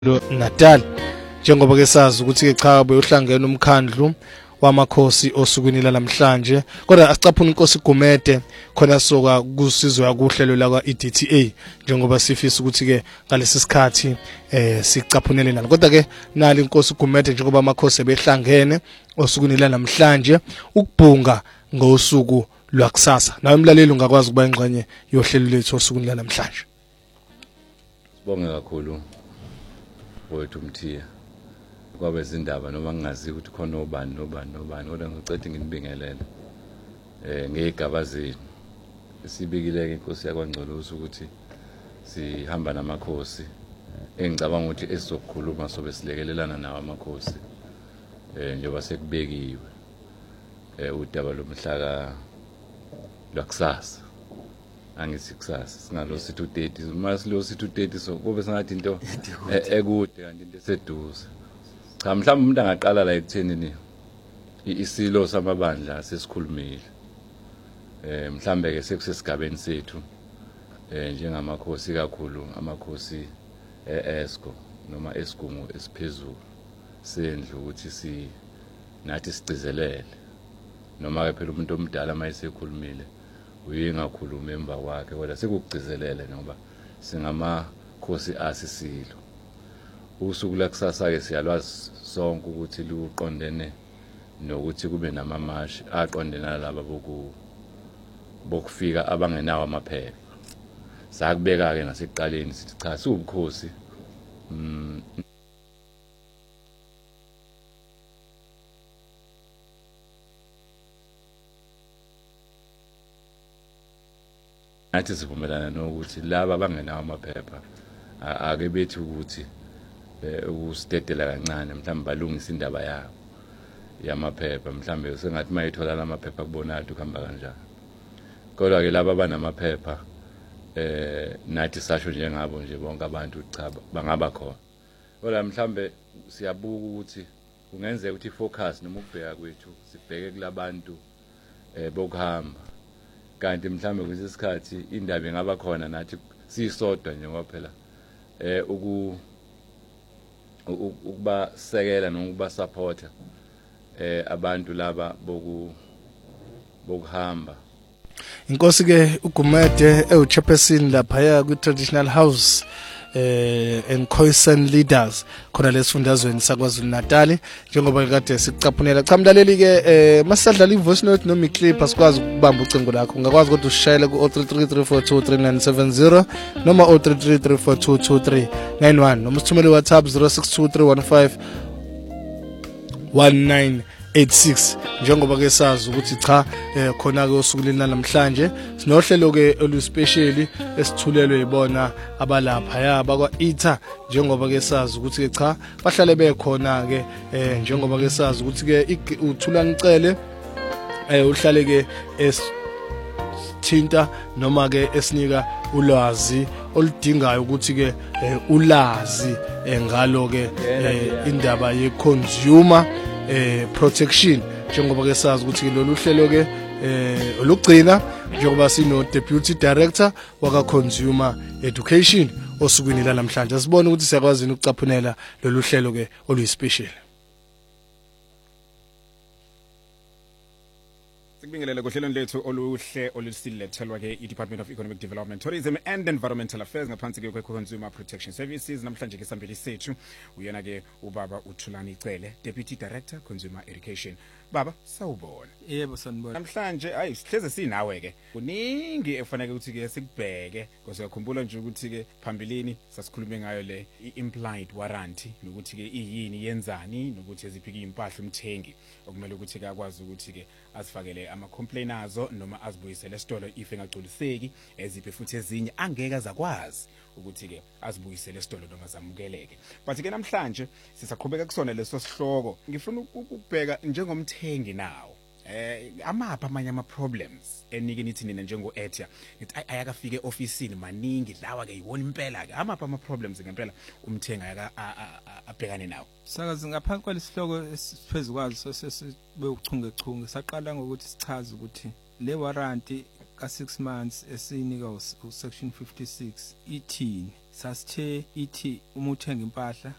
Natal njengoba ke sazi ukuthi ke cha beyohlangena umkhandlu wamakhosi osukwini lalamhlanje kodwa asicaphuna inkosi Gumede khona soka kusizwe kuhlelo la kwa EDTA njengoba sifisa ukuthi ke ngalesi sikhathi sicaphunele nalo kodwa ke nali inkosi Gumede njengoba amakhosi behlangene osukwini lalamhlanje ukubhunga ngosuku lwakusasa nawe umlaleli ungakwazi ukuba ingxenye yohlelo lethu osukwini lalamhlanje. Sibonge kakhulu wethu Mthiya kwabe izindaba noma ngingazi ukuthi khona obani kodwa ngicela nginibingelele ngegaba zenu sibikileke inkosi yakwaNgcolosi ukuthi sihamba namakhosi engicabanga ukuthi esizokhuluma sobe silekelelana nawo amakhosi njengoba sekubekiwe udaba lomhla lwakusasa angithi kusasa singalo sithi u30 uma silo sithi u30 so kube sengathi into ekude kanti into eseduze cha mhlawumbe umuntu angaqala la ekuthenini isilo samabandla sesikhulumile mhlambe ke sekusesigabeni sethu njengamakhosi kakhulu amakhosi eESCO noma esigungu esiphezulu sendlu ukuthi nathi sicizelele noma ke phela umuntu omdala mayisekhulumile uyingakhuluma emva kwakhe kodwa sekugcizelele ngoba singamakhosi asisilo usuku lakusasa ke siyalwazi sonke ukuthi luqondene nokuthi kube namamashi aqondena laba bokufika abangenawo amaphepha sakubeka ke nasekuqaleni sithi cha siwubukhosi athi sivumelana nokuthi laba abangenawo amaphepha ake bethi ukuthi ukusitedela kancane mhlawumbe balungisa indaba yabo yamaphepha mhlawumbe sengathi mayithola lamaphepha kubonala ukuhamba kanjani kodwa ke laba abanamaphepha nathi sasho njengabo nje bonke abantu cha bangaba khona kodwa mhlawumbe siyabuka ukuthi kungenzeka ukuthi ifocus noma ukubheka kwethu sibheke kulabantu bokuhamba kanti mhlambe kusesikhathi indaba engaba khona nathi sisodwa nje ngoba phela ukubasekela noma ukuba supporta abantu laba bokuhamba. Inkosi ke uGumede chairperson lapha ku traditional house and Khoisan leaders khona lesifundazweni saKwaZulu Natal njengoba kade sikucaphunela cha mlaleli ke masadlala ivoice note noma iclip asikwazi ukubamba ucingo lakho ungakwazi kodwa ushayele ku 0333423970 noma 0333422391 noma usithumele WhatsApp 0623151986 njengoba ke sazi ukuthi cha khona ke osukulini namhlanje sinohlelo ke oluspecial esithulelwe yibona abalapha yaba kwaITA njengoba ke sazi ukuthi ke cha bahlale bekhona ke njengoba ke sazi ukuthi ke uthulani cele uhlale ke esithinta noma ke esinika ulwazi oludingayo ukuthi ke ulazi ngalo ke indaba ye consumer protection njengoba ke sazi ukuthi lolu hlelo ke olugcina njengoba sino deputy director waka consumer education osukwini lalamhlanje sibone ukuthi siyakwazi ukucaphunela lolu hlelo ke oluyispecial. Sikubingelele kohlelweni lethu oluhle olusilethelwa ke iDepartment of Economic Development, Tourism and Environmental Affairs ngaphansi ke Consumer Protection Services. Namhlanje ke sambili sethu uyena ke ubaba uThulani Cele, Deputy Director Consumer Education. Baba sawubona. Yebo sanibona. Namhlanje ayi sihleze sinawe ke. Kuningi efanele ukuthi ke sikubheke because uyakhumbula nje ukuthi ke phambilini sasikhulume ngayo le implied warranty nokuthi ke iyini yenzani nokuthi eziphi impahla umthengi okumele ukuthi ke akwazi ukuthi ke asifakele ama-complainers noma azibuyisele esitolo if engagculiseki eziphi futhi ezinye angeke azakwazi ukuthi ke azibuyisele esitolo noma zamukeleke. But ke namhlanje sisaqhubeka kusona leso sihloko ngifuna ukubheka njengomthengi nawo amapha amanye ama-problems enike nithi nina njengo-Etia nithi ayakafike ofisini maningi lawa ke yiwona impela ke amapha ama-problems ngempela umthengi abhekane nawo. Sakazi ngaphansi kwalesihloko esiphezulu kwazo sesibe uchungechunge saqala ngokuthi sichaze ukuthi le warranty ka 6 months esinika usection 56 ithini sasithe ithi uma uthenga impahla